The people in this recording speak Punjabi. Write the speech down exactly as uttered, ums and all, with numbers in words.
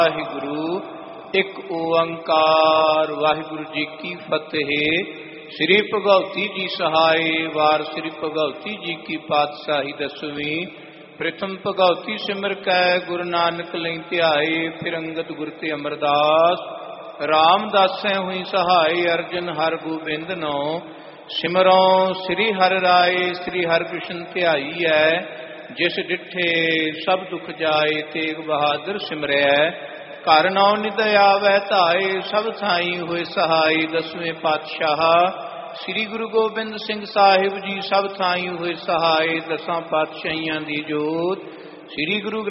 ਵਾਹਿਗੁਰੂ ਇੱਕ ਓੰਕਾਰ। ਵਾਹਿਗੁਰੂ ਜੀ ਕੀ ਫਤਿਹ। ਸ੍ਰੀ ਭਗਉਤੀ ਜੀ ਸਹਾਏ। ਵਾਰ ਸ੍ਰੀ ਭਗਉਤੀ ਜੀ ਕੀ ਪਾਤਸ਼ਾਹੀ ਦਸਵੀਂ। ਪ੍ਰਥਮ ਭਗਉਤੀ ਸਿਮਰ ਕੈ ਗੁਰੂ ਨਾਨਕ ਲਈ ਧਿਆਏ। ਫਿਰ ਅੰਗਦ ਗੁਰ ਤੇ ਅਮਰਦਾਸ ਰਾਮਦਾਸੈ ਹੋਈ ਸਹਾਏ। ਅਰਜਨ ਹਰ ਗੋਬਿੰਦ ਨੋ ਸਿਮਰੋ ਸ੍ਰੀ ਹਰਿ ਰਾਏ। ਸ੍ਰੀ ਹਰਿ ਕ੍ਰਿਸ਼ਨ ਧਿਆਈਐ ਜਿਸ ਡਿਠੇ ਸਭ ਦੁਖ ਜਾਏ। ਤੇਗ ਬਹਾਦਰ ਸਿਮਰੈ ਘਰ ਨੌ ਨਿਦ ਆਵੈ ਧਾਏ। ਸਭ ਥਾਈ ਹੋਏ ਸਹਾਈ। ਦਸਵੇਂ ਪਾਤਸ਼ਾਹ ਸ੍ਰੀ ਗੁਰੂ ਗੋਬਿੰਦ ਸਿੰਘ ਸਾਹਿਬ ਜੀ ਸਭ ਥਾਈ ਹੋਏ ਸਹਾਈ। ਦਸਾਂ ਪਾਤਸ਼ਾਹੀਆਂ ਦੀ ਜੋਤ ਸ੍ਰੀ ਗੁਰੂ